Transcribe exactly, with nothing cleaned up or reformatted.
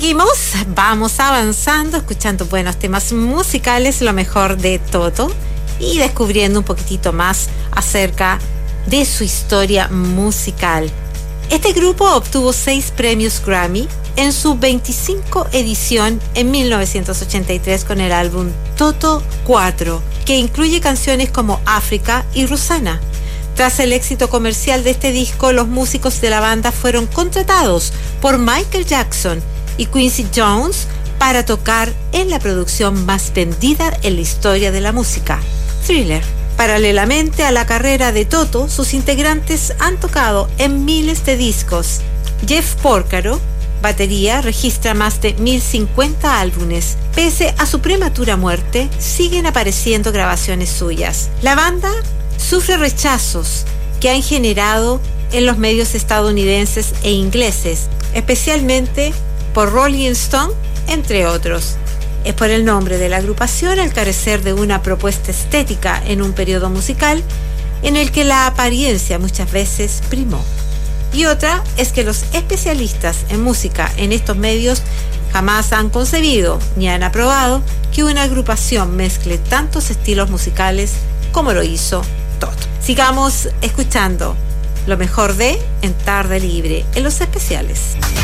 seguimos, vamos avanzando, escuchando buenos temas musicales, lo mejor de Toto, y descubriendo un poquitito más acerca de su historia musical. Este grupo obtuvo seis premios Grammy en su veinticinco edición en mil novecientos ochenta y tres con el álbum Toto cuatro, que incluye canciones como África y Rosanna. Tras el éxito comercial de este disco, los músicos de la banda fueron contratados por Michael Jackson y Quincy Jones para tocar en la producción más vendida en la historia de la música, Thriller. Paralelamente a la carrera de Toto, sus integrantes han tocado en miles de discos. Jeff Porcaro, batería, registra más de mil cincuenta álbumes. Pese a su prematura muerte, siguen apareciendo grabaciones suyas. La banda sufre rechazos que han generado en los medios estadounidenses e ingleses, especialmente por Rolling Stone, entre otros. Es por el nombre de la agrupación, al carecer de una propuesta estética en un periodo musical en el que la apariencia muchas veces primó. Y otra es que los especialistas en música en estos medios jamás han concebido ni han aprobado que una agrupación mezcle tantos estilos musicales como lo hizo Toto. Sigamos escuchando lo mejor de En Tarde Libre en los especiales.